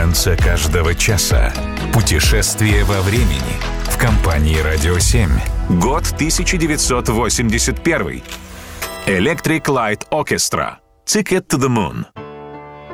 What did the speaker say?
Танца каждого часа. Путешествие во времени. В компании «Радио 7». Год 1981. Electric Light Orchestra. Ticket to the Moon.